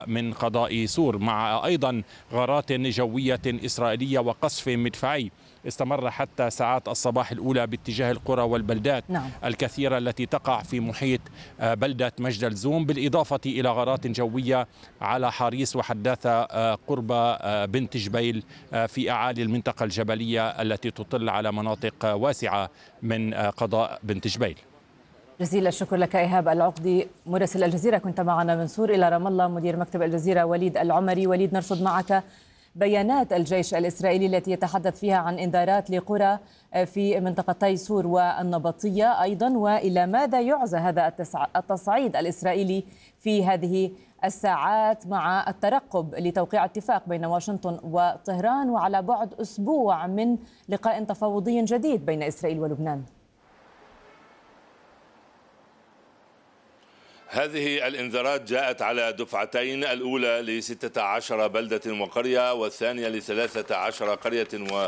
من قضاء سور، مع أيضا غارات جوية إسرائيلية وقصف مدفعي استمر حتى ساعات الصباح الأولى باتجاه القرى والبلدات الكثيرة التي تقع في محيط بلدة مجدل زوم، بالإضافة إلى غارات جوية على حاريس وحداثة قرب بنت جبيل في أعالي المنطقة الجبلية التي تطل على مناطق واسعة من قضاء بنت جبيل. جزيل الشكر لك إيهاب العقدي مراسل الجزيرة، كنت معنا من سور إلى رام الله. مدير مكتب الجزيرة وليد العمري. وليد، نرصد معك بيانات الجيش الإسرائيلي التي يتحدث فيها عن إنذارات لقرى في منطقتي سور والنبطية أيضا، وإلى ماذا يعزى هذا التصعيد الإسرائيلي في هذه الساعات مع الترقب لتوقيع اتفاق بين واشنطن وطهران وعلى بعد أسبوع من لقاء تفاوضي جديد بين إسرائيل ولبنان؟ هذه الإنذارات جاءت على دفعتين، الأولى ل16 بلدة وقرية، والثانية ل13 قرية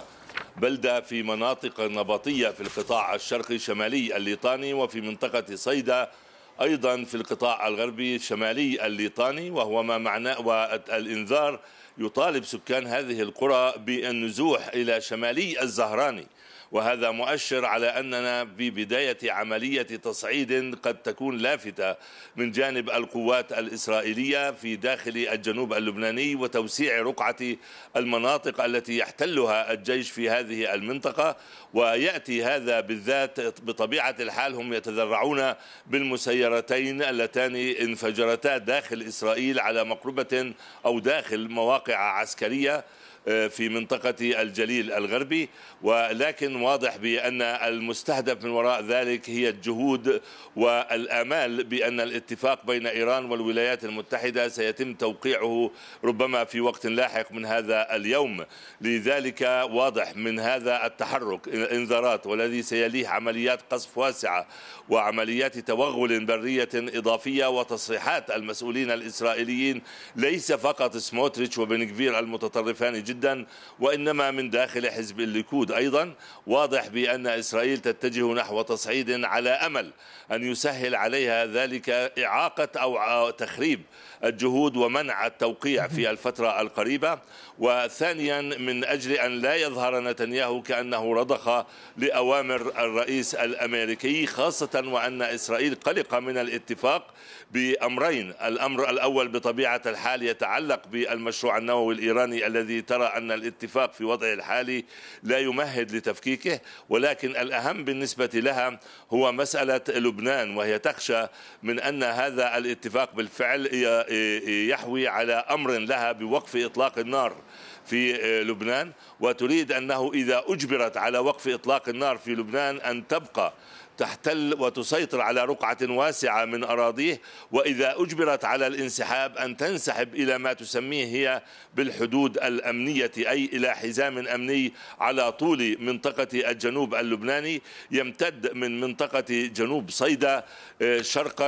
وبلدة في مناطق نبطية في القطاع الشرقي الشمالي الليطاني، وفي منطقة صيدا أيضا في القطاع الغربي الشمالي الليطاني. وهو ما معناه، والإنذار يطالب سكان هذه القرى بالنزوح إلى شمالي الزهراني، وهذا مؤشر على أننا في بداية عملية تصعيد قد تكون لافتة من جانب القوات الإسرائيلية في داخل الجنوب اللبناني، وتوسيع رقعة المناطق التي يحتلها الجيش في هذه المنطقة. ويأتي هذا بالذات بطبيعة الحال هم يتذرعون بالمسيرتين اللتان انفجرتا داخل إسرائيل على مقربة أو داخل مواقع عسكرية في منطقة الجليل الغربي، ولكن واضح بأن المستهدف من وراء ذلك هي الجهود والآمال بأن الاتفاق بين إيران والولايات المتحدة سيتم توقيعه ربما في وقت لاحق من هذا اليوم. لذلك واضح من هذا التحرك الإنذارات، والذي سيليه عمليات قصف واسعة وعمليات توغل برية إضافية، وتصريحات المسؤولين الإسرائيليين ليس فقط سموتريتش وبن غفير المتطرفان جدا، وإنما من داخل حزب الليكود أيضا. واضح بأن إسرائيل تتجه نحو تصعيد على أمل أن يسهل عليها ذلك إعاقة أو تخريب الجهود ومنع التوقيع في الفترة القريبة. وثانيا من أجل أن لا يظهر نتنياهو كأنه رضخ لأوامر الرئيس الأمريكي، خاصة وأن إسرائيل قلقة من الاتفاق بأمرين. الأمر الأول بطبيعة الحال يتعلق بالمشروع النووي الإيراني الذي ترى أن الاتفاق في وضعه الحالي لا يمهد لتفكيكه، ولكن الأهم بالنسبة لها هو مسألة لبنان، وهي تخشى من أن هذا الاتفاق بالفعل يحوي على أمر لها بوقف إطلاق النار في لبنان، وتريد أنه إذا أجبرت على وقف إطلاق النار في لبنان أن تبقى تحتل وتسيطر على رقعة واسعة من أراضيه، وإذا أجبرت على الانسحاب أن تنسحب إلى ما تسميه هي بالحدود الأمنية، أي إلى حزام أمني على طول منطقة الجنوب اللبناني يمتد من منطقة جنوب صيدا شرقا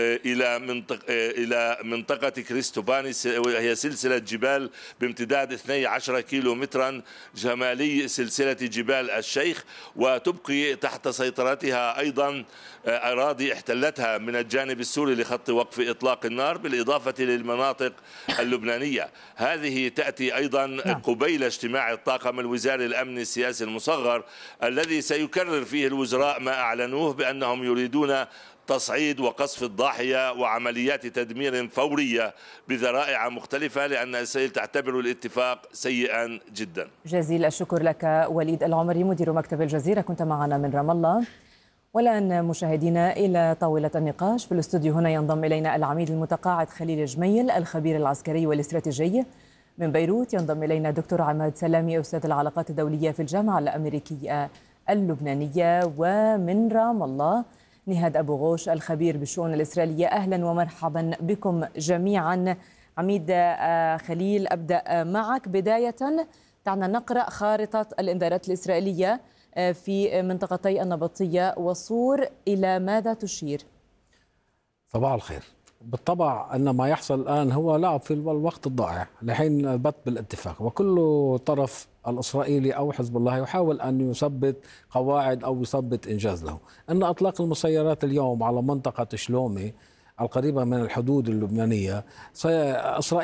إلى منطقة كريستوباني، وهي سلسلة جبال بامتداد 12 كيلو مترا شمالي سلسلة جبال الشيخ، وتبقي تحت سيطرتها أيضا أراضي احتلتها من الجانب السوري لخط وقف إطلاق النار، بالإضافة للمناطق اللبنانية. هذه تأتي أيضا قبيل اجتماع الطاقم الوزاري الأمن السياسي المصغر الذي سيكرر فيه الوزراء ما أعلنوه بأنهم يريدون تصعيد وقصف الضاحية وعمليات تدمير فورية بذرائع مختلفة، لأن إسرائيل تعتبر الاتفاق سيئا جدا. جزيل الشكر لك وليد العمري مدير مكتب الجزيرة، كنت معنا من رام الله. والآن مشاهدينا إلى طاولة النقاش. في الاستوديو هنا ينضم إلينا العميد المتقاعد خليل جميل الخبير العسكري والاستراتيجي. من بيروت ينضم إلينا دكتور عماد سلامي أستاذ العلاقات الدولية في الجامعة الأمريكية اللبنانية. ومن رام الله نهاد أبو غوش الخبير بالشؤون الإسرائيلية. أهلا ومرحبا بكم جميعا. عميد خليل، أبدأ معك. بداية دعنا نقرأ خارطة الإنذارات الإسرائيلية في منطقتي النبطية وصور، إلى ماذا تشير؟ صباح الخير. بالطبع أن ما يحصل الآن هو لعب في الوقت الضائع لحين البت بالاتفاق، وكل طرف الإسرائيلي أو حزب الله يحاول أن يثبت قواعد أو يثبت إنجاز له. أن إطلاق المسيرات اليوم على منطقة شلومي القريبة من الحدود اللبنانية. إسرائيل